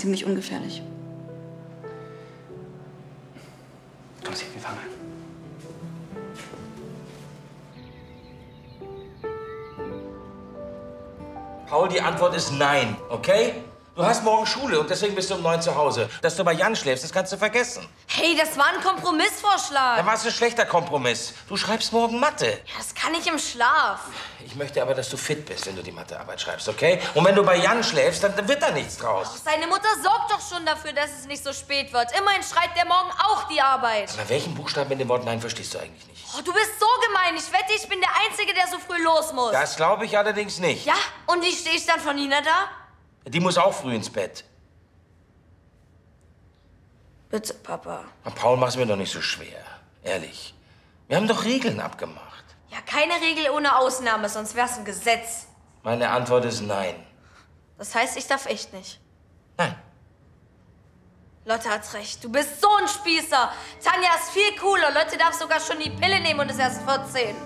ziemlich ungefährlich. Komm, Sie, wir fangen an. Paul, die Antwort ist nein, okay? Du hast morgen Schule und deswegen bist du um 9 zu Hause. Dass du bei Jan schläfst, das kannst du vergessen. Hey, das war ein Kompromissvorschlag. Da war es ein schlechter Kompromiss. Du schreibst morgen Mathe. Ja, das kann ich im Schlaf. Ich möchte aber, dass du fit bist, wenn du die Mathearbeit schreibst, okay? Und wenn du bei Jan schläfst, dann wird da nichts draus. Seine Mutter sorgt doch schon dafür, dass es nicht so spät wird. Immerhin schreibt er morgen auch die Arbeit. Aber welchen Buchstaben in dem Wort Nein verstehst du eigentlich nicht? Oh, du bist so gemein. Ich wette, ich bin der Einzige, der so früh los muss. Das glaube ich allerdings nicht. Ja, und wie stehe ich dann von Nina da? Die muss auch früh ins Bett. Bitte, Papa. Und Paul, mach's mir doch nicht so schwer. Ehrlich. Wir haben doch Regeln abgemacht. Ja, keine Regel ohne Ausnahme, sonst wär's ein Gesetz. Meine Antwort ist nein. Das heißt, ich darf echt nicht. Nein. Lotte hat recht. Du bist so ein Spießer. Tanja ist viel cooler. Lotte darf sogar schon die Pille nehmen und ist erst 14.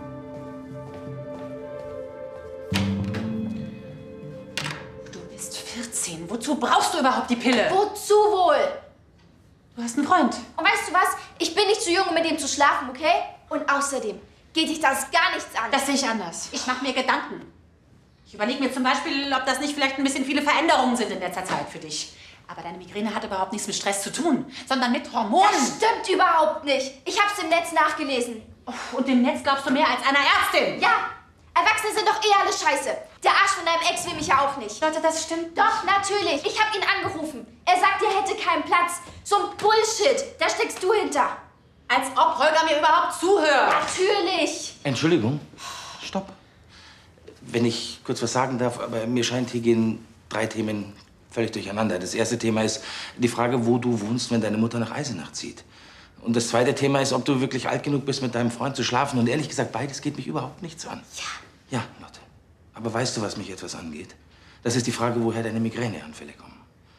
Du bist 14. Wozu brauchst du überhaupt die Pille? Wozu wohl? Du hast einen Freund. Und weißt du was? Ich bin nicht zu jung, um mit dem zu schlafen, okay? Und außerdem geht dich das gar nichts an. Das sehe ich anders. Ich mache mir Gedanken. Ich überlege mir zum Beispiel, ob das nicht vielleicht ein bisschen viele Veränderungen sind in letzter Zeit für dich. Aber deine Migräne hat überhaupt nichts mit Stress zu tun, sondern mit Hormonen. Das stimmt überhaupt nicht. Ich hab's im Netz nachgelesen. Oh, und im Netz glaubst du mehr als einer Ärztin. Ja, Erwachsene sind doch eh alle scheiße. Der Arsch von deinem Ex will mich ja auch nicht. Leute, das stimmt. Doch, natürlich. Ich hab ihn angerufen. Er sagt, er hätte keinen Platz. So ein Bullshit. Da steckst du hinter. Als ob Holger mir überhaupt zuhört. Natürlich. Entschuldigung. Stopp. Wenn ich kurz was sagen darf, aber mir scheint, hier gehen 3 Themen völlig durcheinander. Das erste Thema ist die Frage, wo du wohnst, wenn deine Mutter nach Eisenach zieht. Und das zweite Thema ist, ob du wirklich alt genug bist, mit deinem Freund zu schlafen. Und ehrlich gesagt, beides geht mich überhaupt nichts an. Ja. Ja, Lotte. Aber weißt du, was mich etwas angeht? Das ist die Frage, woher deine Migräneanfälle kommen.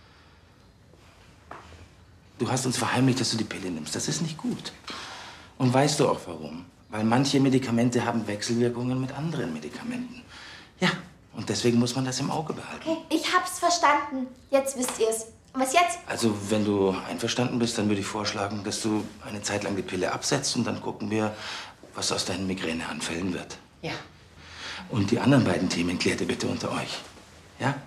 Du hast uns verheimlicht, dass du die Pille nimmst. Das ist nicht gut. Und weißt du auch warum? Weil manche Medikamente haben Wechselwirkungen mit anderen Medikamenten. Ja, und deswegen muss man das im Auge behalten. Okay, ich hab's verstanden. Jetzt wisst ihr's. Und was jetzt? Also, wenn du einverstanden bist, dann würde ich vorschlagen, dass du eine Zeit lang die Pille absetzt und dann gucken wir, was aus deinen Migräneanfällen wird. Ja. Und die anderen beiden Themen klärt ihr bitte unter euch. Ja?